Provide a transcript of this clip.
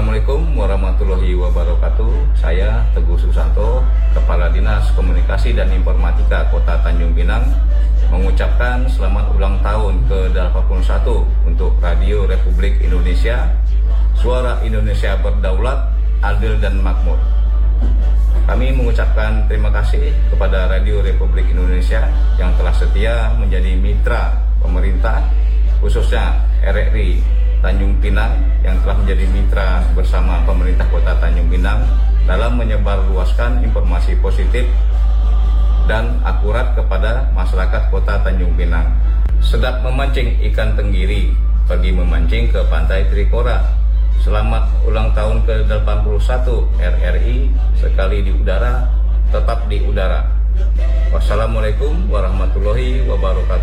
Assalamualaikum warahmatullahi wabarakatuh. Saya Teguh Susanto, Kepala Dinas Komunikasi dan Informatika Kota Tanjung Pinang, mengucapkan selamat ulang tahun ke-81 untuk Radio Republik Indonesia, Suara Indonesia Berdaulat, Adil dan Makmur. Kami mengucapkan terima kasih kepada Radio Republik Indonesia yang telah setia menjadi mitra pemerintah, khususnya RRI Tanjung Pinang yang telah menjadi mitra bersama pemerintah Kota Tanjung Pinang dalam menyebarluaskan informasi positif dan akurat kepada masyarakat Kota Tanjung Pinang. Sedap memancing ikan tenggiri bagi memancing ke Pantai Trikora. Selamat ulang tahun ke-81 RRI, sekali di udara, tetap di udara. Wassalamualaikum warahmatullahi wabarakatuh.